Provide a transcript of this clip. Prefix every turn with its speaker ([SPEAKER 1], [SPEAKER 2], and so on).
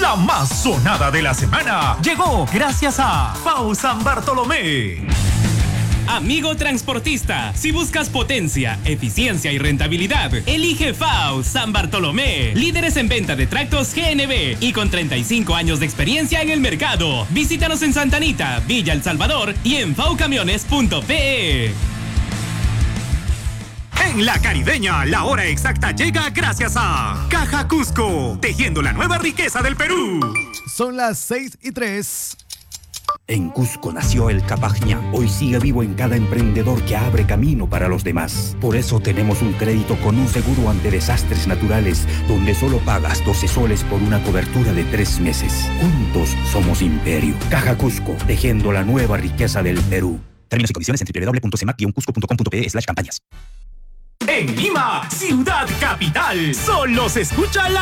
[SPEAKER 1] La más sonada de la semana llegó gracias a FAO San Bartolomé.
[SPEAKER 2] Amigo transportista, si buscas potencia, eficiencia y rentabilidad, elige FAO San Bartolomé. Líderes en venta de tractos GNB y con 35 años de experiencia en el mercado. Visítanos en Santa Anita, Villa El Salvador y en faocamiones.pe.
[SPEAKER 1] En La Caribeña, la hora exacta llega gracias a Caja Cusco, tejiendo la nueva riqueza del Perú.
[SPEAKER 3] Son las 6:03.
[SPEAKER 4] En Cusco nació el Capajña. Hoy sigue vivo en cada emprendedor que abre camino para los demás. Por eso tenemos un crédito con un seguro ante desastres naturales, donde solo pagas 12 soles por una cobertura de 3 meses. Juntos somos Imperio. Caja Cusco, tejiendo la nueva riqueza del Perú. Términos y condiciones en www.cemac-cusco.com.pe/campañas.
[SPEAKER 1] En Lima, ciudad capital, solo se escucha la